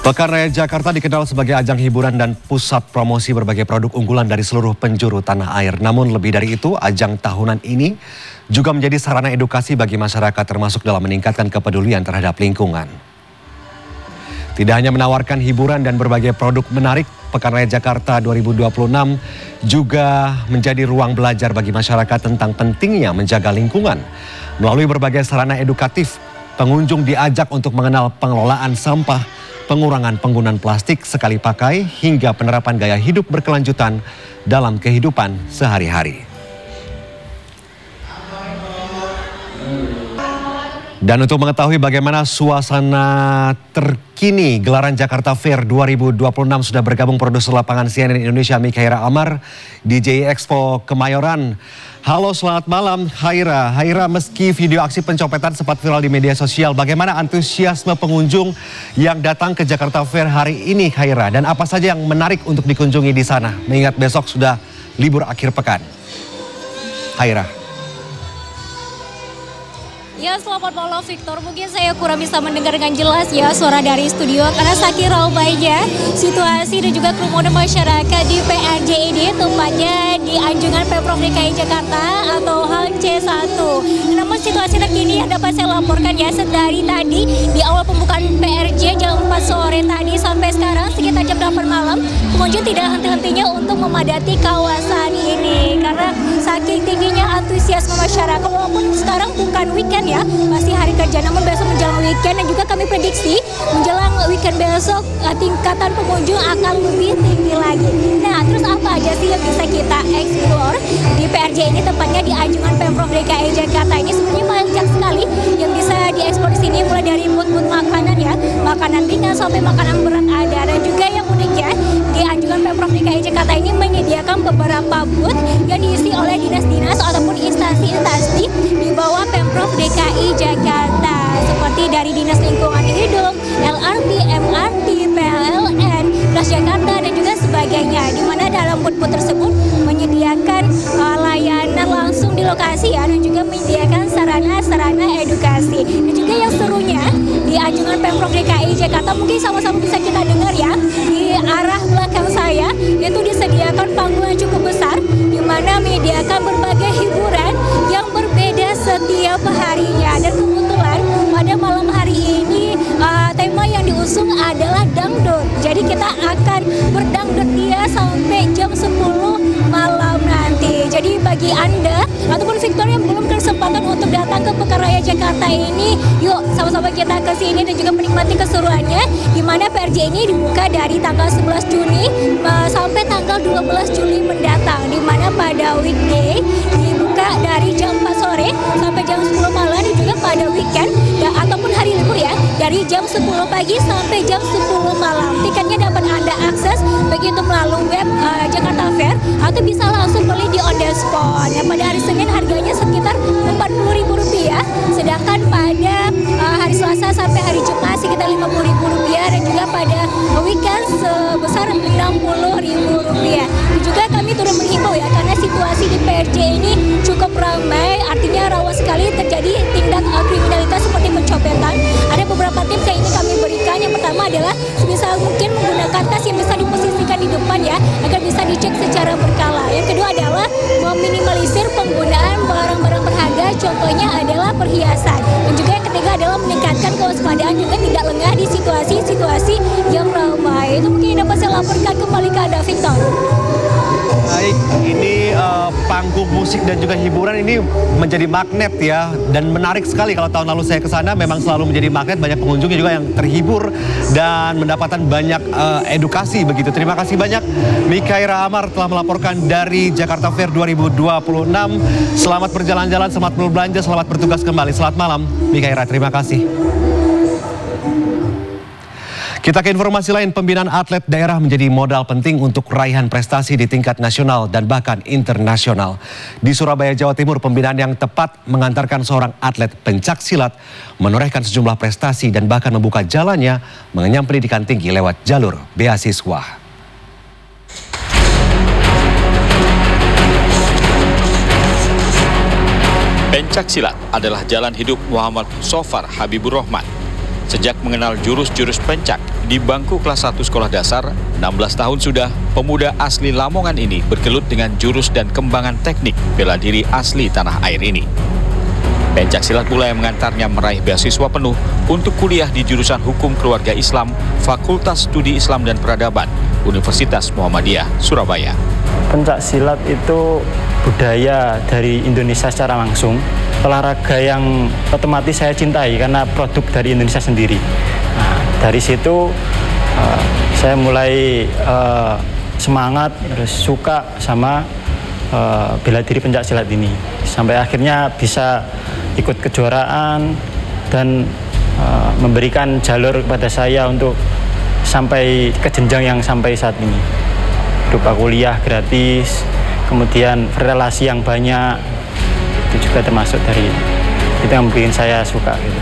Pekan Raya Jakarta dikenal sebagai ajang hiburan dan pusat promosi berbagai produk unggulan dari seluruh penjuru tanah air. Namun lebih dari itu, ajang tahunan ini juga menjadi sarana edukasi bagi masyarakat termasuk dalam meningkatkan kepedulian terhadap lingkungan. Tidak hanya menawarkan hiburan dan berbagai produk menarik, Pekan Raya Jakarta 2026 juga menjadi ruang belajar bagi masyarakat tentang pentingnya menjaga lingkungan. Melalui berbagai sarana edukatif, pengunjung diajak untuk mengenal pengelolaan sampah, pengurangan penggunaan plastik sekali pakai, hingga penerapan gaya hidup berkelanjutan dalam kehidupan sehari-hari. Dan untuk mengetahui bagaimana suasana terkini gelaran Jakarta Fair 2026 sudah bergabung produser lapangan CNN Indonesia Mikaira Amar di JI Expo Kemayoran. Halo, selamat malam Haira. Haira, meski video aksi pencopetan sempat viral di media sosial, bagaimana antusiasme pengunjung yang datang ke Jakarta Fair hari ini, Haira? Dan apa saja yang menarik untuk dikunjungi di sana, mengingat besok sudah libur akhir pekan? Haira. Ya, selamat malam Victor. Mungkin saya kurang bisa mendengar dengan jelas ya suara dari studio karena saking ramainya situasi dan juga kerumunan masyarakat di PRJ ini, tepatnya di Anjungan Pemprov DKI Jakarta atau Hal C1. Namun situasi terkini yang dapat saya laporkan ya, dari tadi di awal pembukaan PRJ jam 4 sore tadi sampai sekarang sekitar jam 8 malam, pengunjung tidak henti-hentinya untuk memadati kawasan ini karena saking tingginya antusiasme masyarakat. Walaupun sekarang bukan weekend ya, masih hari kerja, namun besok menjelang weekend dan juga kami prediksi menjelang weekend besok tingkatan pengunjung akan lebih tinggi lagi. Nah, terus apa aja sih yang bisa kita explore di PRJ ini, tepatnya di Anjungan Pemprov DKI Jakarta ini? Sebenarnya banyak sekali yang bisa dieksplor di sini, mulai dari booth-booth makanan ya, makanan ringan sampai makanan berat ada. Dan juga yang uniknya di Anjungan Pemprov DKI Jakarta ini menyediakan beberapa booth yang diisi oleh dinas-dinas ataupun instansi-instansi di bawah Pemprov DKI Jakarta, seperti dari Dinas Lingkungan Hidup, LRT, MRT, PLN, Transjakarta dan juga sebagainya, di mana dalam booth-booth tersebut menyediakan layanan langsung di lokasi ya, dan juga menyediakan sarana-sarana edukasi. Dan juga yang serunya di Anjungan Pemprov DKI Jakarta, mungkin sama-sama bisa kita dengar ya, di arah belakang saya itu disediakan panggung yang cukup besar, di mana menyediakan berbagai hiburan yang berbeda setiap harinya. Dan kebetulan pada malam hari ini tema yang diusung adalah dangdut. Jadi kita akan berdangdut dia sampai jam 10 malam nanti. Jadi bagi Anda ataupun Victor yang belum kesempatan untuk datang ke Pekan Raya Jakarta ini, yuk sama-sama kita ke sini dan juga menikmati keseruannya, di mana PRJ ini dibuka dari tanggal 11 Juni sampai tanggal 12 Juli mendatang, di mana pada weekday dibuka dari jam 4 sore sampai jam 10 malam, dan juga pada weekend ataupun hari libur ya, dari jam 10 pagi sampai jam 10 malam. Tiketnya dapat Anda akses baik itu melalui web Jakarta Fair atau bisa langsung beli di on the spot. Nah, pada hari Senin harganya sekitar Rp40.000, sedangkan pada hari Selasa sampai hari Jumat sekitar Rp50.000, dan juga pada weekend sebesar Rp60.000. Dan juga kami turut menghimbau ya, karena situasi di PRJ ini cukup ramai, artinya rawan sekali terjadi tindak kriminalitas seperti pencopetan. Ada beberapa tips yang ini kami berikan. Yang pertama adalah sebisa mungkin menggunakan tas yang bisa diposisikan di depan ya, agar bisa dicek secara berkala. Yang kedua adalah meminimalisir penggunaan barang-barang berharga, contohnya adalah perhiasan. Dan juga yang ketiga adalah meningkatkan kewaspadaan juga tidak lengah di situasi-situasi yang ramai. Itu mungkin dapat saya laporkan kembali ke Anda, Victor. Baik, ini panggung musik dan juga hiburan ini menjadi magnet ya, dan menarik sekali. Kalau tahun lalu saya ke sana memang selalu menjadi magnet, banyak pengunjung juga yang terhibur dan mendapatkan banyak edukasi begitu. Terima kasih banyak Mikaira Amar telah melaporkan dari Jakarta Fair 2026. Selamat berjalan-jalan, selamat berbelanja, selamat bertugas kembali. Selamat malam Mikaira, terima kasih. Kita ke informasi lain, pembinaan atlet daerah menjadi modal penting untuk raihan prestasi di tingkat nasional dan bahkan internasional. Di Surabaya, Jawa Timur, pembinaan yang tepat mengantarkan seorang atlet pencak silat menorehkan sejumlah prestasi dan bahkan membuka jalannya mengenyam pendidikan tinggi lewat jalur beasiswa. Pencak silat adalah jalan hidup Muhammad Sofar Habibur Rahman. Sejak mengenal jurus-jurus pencak di bangku kelas 1 sekolah dasar, 16 tahun sudah, pemuda asli Lamongan ini bergelut dengan jurus dan kembangan teknik bela diri asli tanah air ini. Pencak silat pula yang mengantarnya meraih beasiswa penuh untuk kuliah di jurusan Hukum Keluarga Islam, Fakultas Studi Islam dan Peradaban, Universitas Muhammadiyah, Surabaya. Pencak silat itu budaya dari Indonesia secara langsung, olahraga yang otomatis saya cintai karena produk dari Indonesia sendiri. Nah, dari situ saya mulai semangat, terus suka sama bela diri pencak silat ini. Sampai akhirnya bisa ikut kejuaraan dan memberikan jalur kepada saya untuk sampai ke jenjang yang sampai saat ini. Berupa kuliah gratis, kemudian relasi yang banyak, itu juga termasuk dari itu yang bikin saya suka gitu.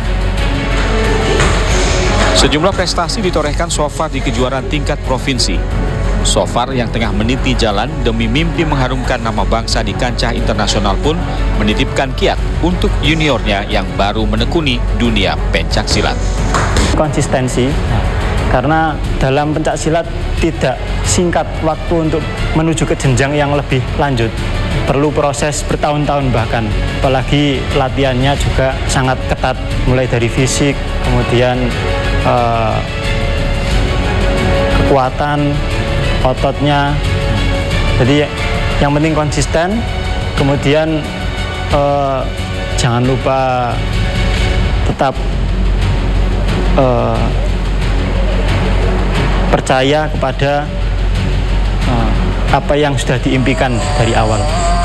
Sejumlah prestasi ditorehkan Sofar di kejuaraan tingkat provinsi. Sofar yang tengah meniti jalan demi mimpi mengharumkan nama bangsa di kancah internasional pun menitipkan kiat untuk juniornya yang baru menekuni dunia pencak silat. Konsistensi, karena dalam pencak silat tidak singkat waktu untuk menuju ke jenjang yang lebih lanjut. Perlu proses bertahun-tahun bahkan, apalagi latihannya juga sangat ketat, mulai dari fisik, kemudian kekuatan ototnya. Jadi yang penting konsisten, kemudian jangan lupa tetap percaya kepada apa yang sudah diimpikan dari awal.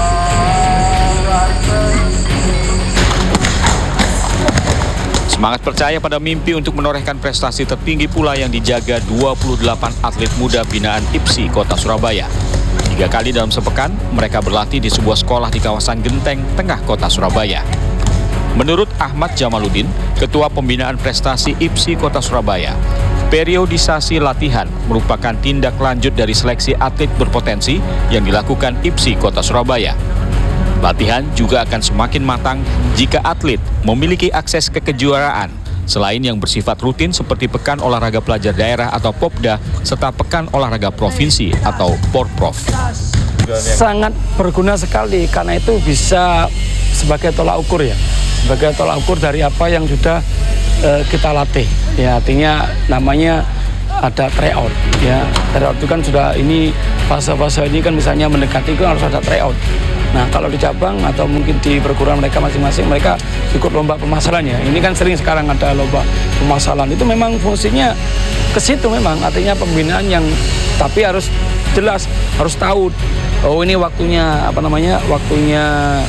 Semangat percaya pada mimpi untuk menorehkan prestasi tertinggi pula yang dijaga 28 atlet muda binaan IPSI Kota Surabaya. 3 kali dalam sepekan, mereka berlatih di sebuah sekolah di kawasan Genteng, tengah Kota Surabaya. Menurut Ahmad Jamaluddin, Ketua Pembinaan Prestasi IPSI Kota Surabaya, periodisasi latihan merupakan tindak lanjut dari seleksi atlet berpotensi yang dilakukan IPSI Kota Surabaya. Latihan juga akan semakin matang jika atlet memiliki akses ke kejuaraan, selain yang bersifat rutin seperti Pekan Olahraga Pelajar Daerah atau Popda, serta Pekan Olahraga Provinsi atau Porprov. Sangat berguna sekali karena itu bisa sebagai tolak ukur ya, sebagai tolak ukur dari apa yang sudah kita latih. Ya, artinya namanya ada tryout ya. Tryout itu kan sudah ini fase-fase ini kan misalnya mendekati itu harus ada tryout. Nah, kalau di cabang atau mungkin di perguruan mereka masing-masing, mereka ikut lomba pemasaran ya. Ini kan sering sekarang ada lomba pemasaran. Itu memang fungsinya ke situ memang, artinya pembinaan yang tapi harus jelas, harus tahu. Oh, ini waktunya waktunya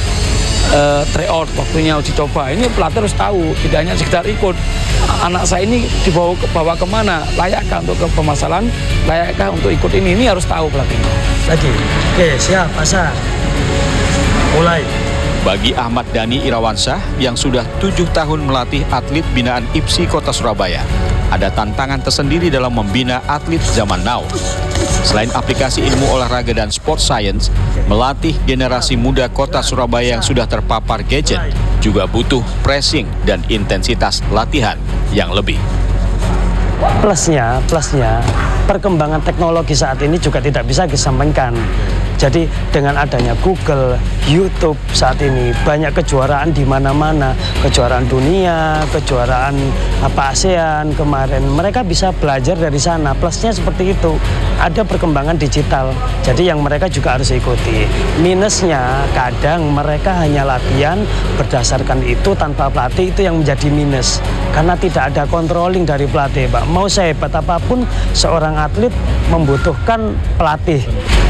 tryout, waktunya uji coba. Ini pelatih harus tahu, tidak hanya sekedar ikut. Anak saya ini dibawa kemana? Layakkah untuk ke pemasaran? Layakkah untuk ikut ini? Ini harus tahu pelatih. Lagi, oke, siap, pasang. Mulai. Bagi Ahmad Dhani Irawansyah yang sudah 7 tahun melatih atlet binaan IPSI Kota Surabaya, ada tantangan tersendiri dalam membina atlet zaman now. Selain aplikasi ilmu olahraga dan sport science, melatih generasi muda Kota Surabaya yang sudah terpapar gadget juga butuh pressing dan intensitas latihan yang lebih. Plusnya, perkembangan teknologi saat ini juga tidak bisa disampaikan. Jadi dengan adanya Google, YouTube saat ini banyak kejuaraan di mana-mana, kejuaraan dunia, kejuaraan ASEAN kemarin, mereka bisa belajar dari sana. Plusnya seperti itu, ada perkembangan digital. Jadi yang mereka juga harus ikuti. Minusnya kadang mereka hanya latihan berdasarkan itu tanpa pelatih, itu yang menjadi minus. Karena tidak ada controlling dari pelatih, Pak. Mau sehebat apapun seorang atlet membutuhkan pelatih.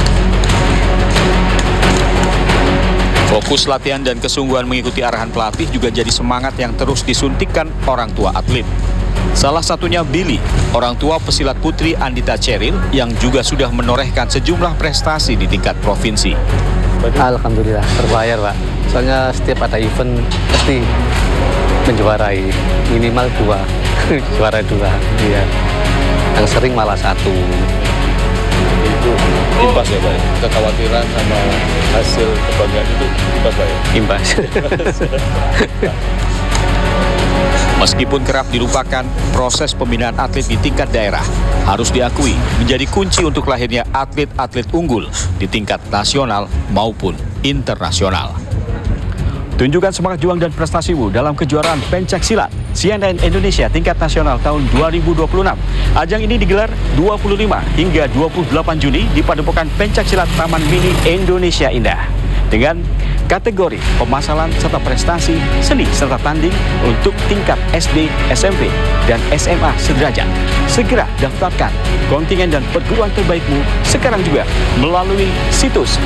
Fokus latihan dan kesungguhan mengikuti arahan pelatih juga jadi semangat yang terus disuntikkan orang tua atlet. Salah satunya Billy, orang tua pesilat putri Andita Ceril yang juga sudah menorehkan sejumlah prestasi di tingkat provinsi. Alhamdulillah, terbayar Pak. Soalnya setiap ada event pasti menjuarai, minimal 2, juara 2. Iya. Yang sering malah 1. Itu imbas ya Pak, kekhawatiran sama hasil kebanggaan itu imbas Pak ya? Imbas. Meskipun kerap dilupakan, proses pembinaan atlet di tingkat daerah harus diakui menjadi kunci untuk lahirnya atlet-atlet unggul di tingkat nasional maupun internasional. Tunjukkan semangat juang dan prestasimu dalam kejuaraan pencak silat CNN Indonesia tingkat nasional tahun 2026. Ajang ini digelar 25 hingga 28 Juni di Padepokan Pencak Silat Taman Mini Indonesia Indah. Dengan kategori pemasalan serta prestasi, seni serta tanding untuk tingkat SD, SMP, dan SMA sederajat. Segera daftarkan kontingen dan perguruan terbaikmu sekarang juga melalui situs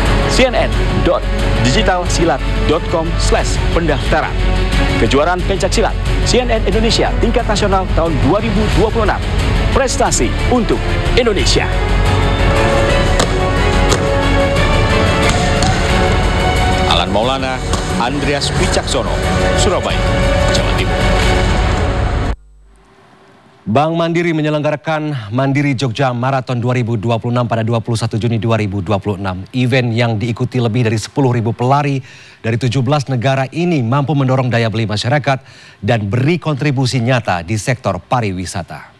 cnn.digitalsilat.com/pendaftaran. Kejuaraan pencak silat CNN Indonesia tingkat nasional tahun 2026. Prestasi untuk Indonesia. Alan Maulana, Andreas Wicaksono, Surabaya, Jawa Timur. Bank Mandiri menyelenggarakan Mandiri Jogja Marathon 2026 pada 21 Juni 2026. Event yang diikuti lebih dari 10.000 pelari dari 17 negara ini mampu mendorong daya beli masyarakat dan beri kontribusi nyata di sektor pariwisata.